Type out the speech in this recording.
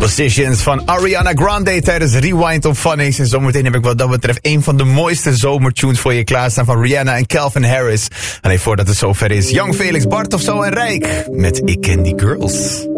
Positions van Ariana Grande tijdens Rewind op Funnies. En zometeen heb ik wat dat betreft een van de mooiste zomertunes voor je klaarstaan van Rihanna en Calvin Harris. En voordat het zover is, Young Felix, Bart of Zo en Rijk met Ik Ken Die Girls.